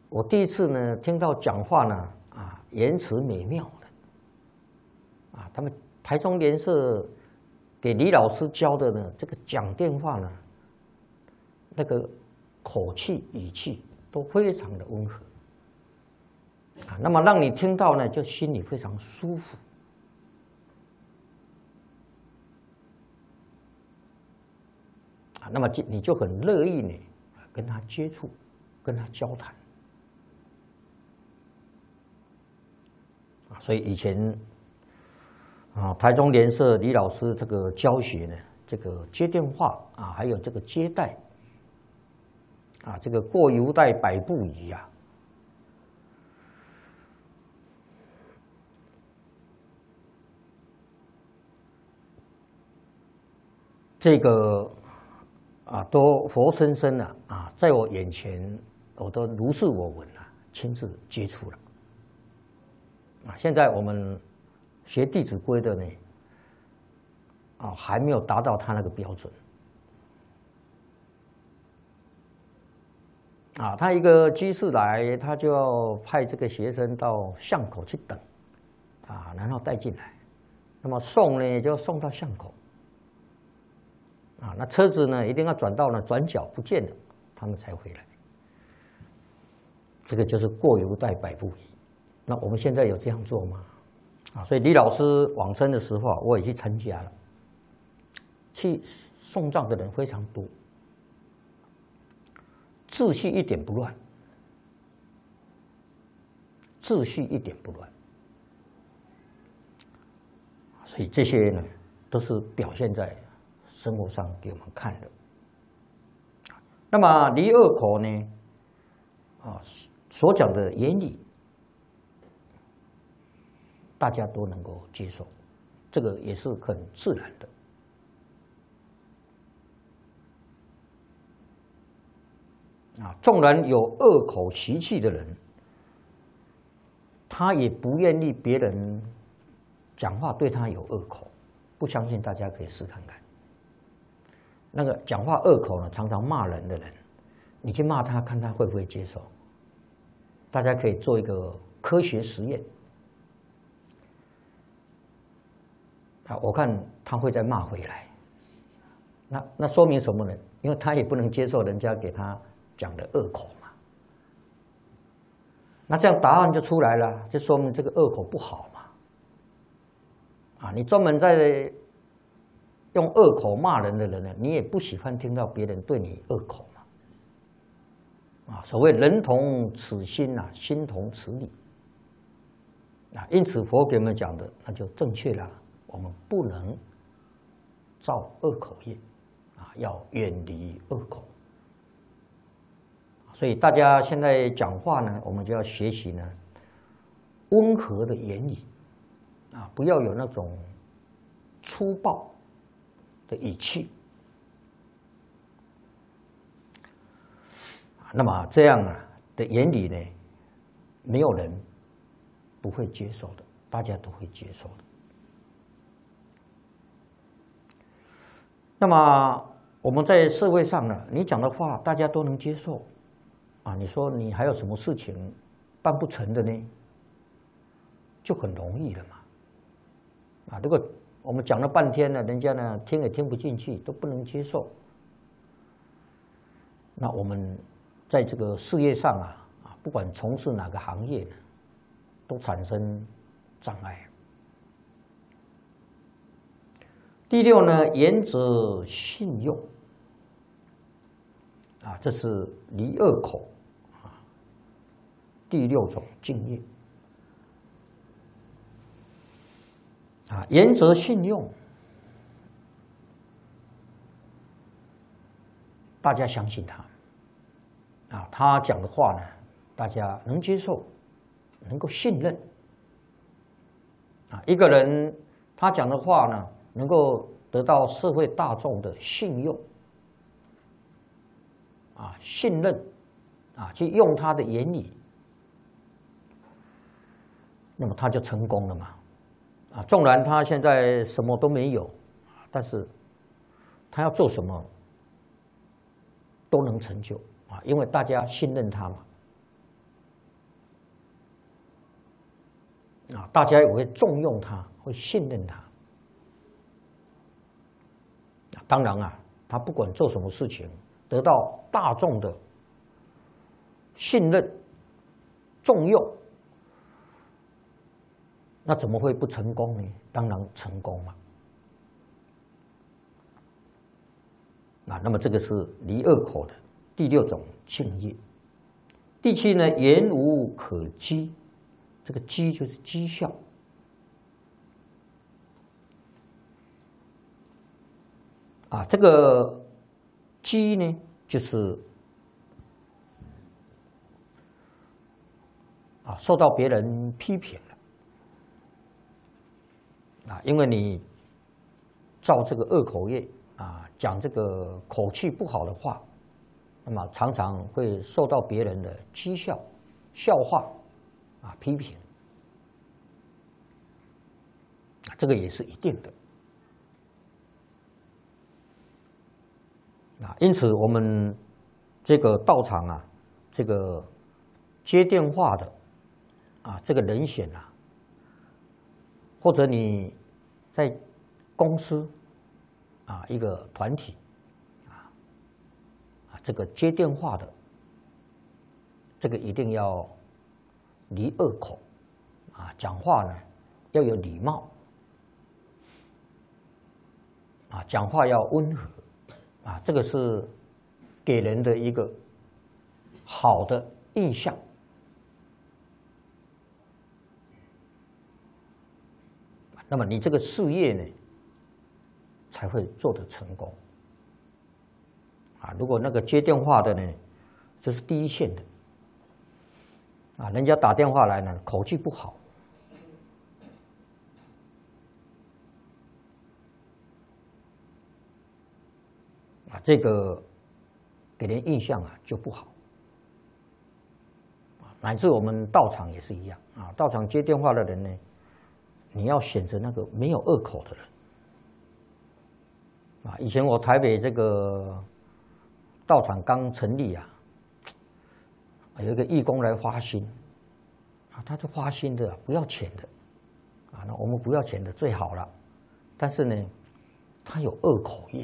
我第一次呢听到讲话呢言辞美妙的他们台中联社给李老师教的呢这个讲电话呢，那个口气语气都非常的温和那么让你听到呢就心里非常舒服那么你就很乐意呢跟他接触，跟他交谈所以以前台中联社李老师这个教学呢，这个接电话还有这个接待这个过犹待百步夷这个都活生生的在我眼前，我都如是我闻亲自接触了现在我们学《弟子规》的呢还没有达到他那个标准他一个居士来，他就要派这个学生到巷口去等然后带进来，那么送呢就送到巷口那车子呢一定要转到呢转角不见了，他们才回来。这个就是过犹待百步夷。那我们现在有这样做吗？所以李老师往生的时候我也去参加了，去送葬的人非常多，秩序一点不乱，秩序一点不乱。所以这些呢都是表现在生活上给我们看的。那么李二口呢所讲的言语大家都能够接受，这个也是很自然的纵然有恶口习气的人，他也不愿意别人讲话对他有恶口，不相信大家可以试看看。那个讲话恶口呢，常常骂人的人，你去骂他，看他会不会接受。大家可以做一个科学实验我看他会再骂回来。那说明什么呢？因为他也不能接受人家给他讲的恶口嘛。那这样答案就出来了，就说明这个恶口不好嘛。你专门在用恶口骂人的人呢，你也不喜欢听到别人对你恶口嘛。所谓人同此心心同此理因此佛给我们讲的那就正确了，我们不能造恶口业要远离恶口。所以大家现在讲话呢，我们就要学习呢温和的言语不要有那种粗暴的语气那么这样的言语呢，没有人不会接受的，大家都会接受的。那么我们在社会上呢，你讲的话大家都能接受你说你还有什么事情办不成的呢？就很容易了嘛。如果我们讲了半天呢，人家呢听也听不进去，都不能接受，那我们在这个事业上不管从事哪个行业呢，都产生障碍。第六呢，言者信用这是离恶口第六种敬业言者信用，大家相信他他讲的话呢，大家能接受，能够信任一个人他讲的话呢，能够得到社会大众的信用信任去用他的言语，那么他就成功了嘛纵然他现在什么都没有但是他要做什么都能成就因为大家信任他嘛啊，大家也会重用他，会信任他。当然啊，他不管做什么事情，得到大众的信任、重用，那怎么会不成功呢？当然成功嘛。啊，那么这个是离恶口的第6种敬业。第7呢，言无可讥，这个讥就是讥笑。啊，这个讥呢，就是受到别人批评了，因为你造这个恶口业讲这个口气不好的话，那么常常会受到别人的讥笑、笑话批评，这个也是一定的。因此我们这个道场这个接电话的这个人选或者你在公司一个团体这个接电话的，这个一定要离恶口讲话呢要有礼貌讲话要温和这个是给人的一个好的印象。那么你这个事业呢，才会做得成功如果那个接电话的呢，这是第一线的人家打电话来呢，口气不好这个给人印象就不好乃至我们道场也是一样道场接电话的人呢，你要选择那个没有恶口的人以前我台北这个道场刚成立有一个义工来发心他就发心的不要钱的那我们不要钱的最好了，但是呢，他有恶口业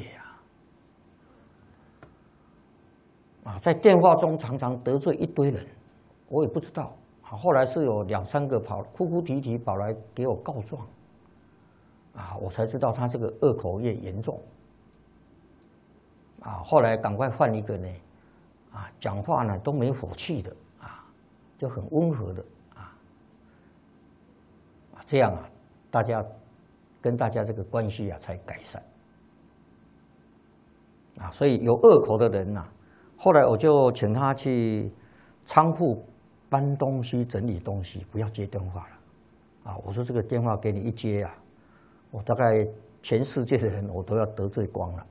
在电话中常常得罪一堆人，我也不知道后来是有2、3个哭哭啼啼跑来给我告状我才知道他这个恶口业严重后来赶快换一个呢讲话呢都没火气的就很温和的这样大家跟大家这个关系才改善所以有恶口的人后来我就请他去仓库搬东西、整理东西，不要接电话了我说这个电话给你一接我大概全世界的人我都要得罪光了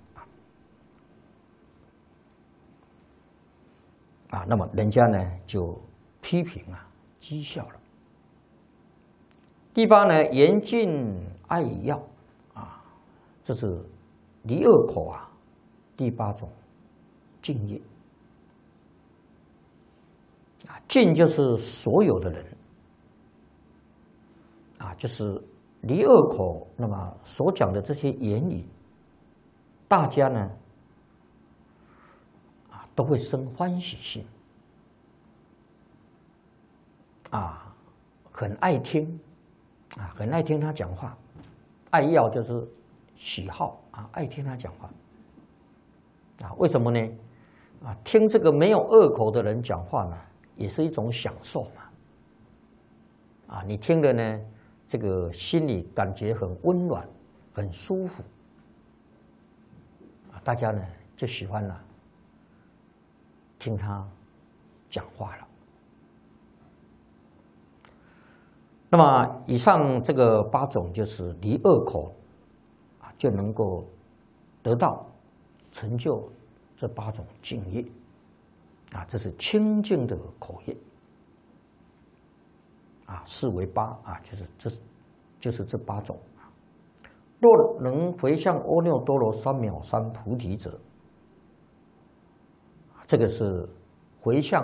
那么人家呢就批评讥笑了。第8呢，严禁爱药这是离恶口第8种敬业敬就是所有的人就是离恶口，那么所讲的这些言语，大家呢都会生欢喜心很爱听很爱听他讲话。爱要就是喜好爱听他讲话为什么呢？听这个没有恶口的人讲话呢，也是一种享受嘛你听了呢，这个心里感觉很温暖，很舒服大家呢就喜欢听他讲话了。那么以上这个8种就是离恶口就能够得到成就这8种敬业这是清净的口业4为8就是这8种若能回向阿耨多罗三藐三菩提者，这个是回向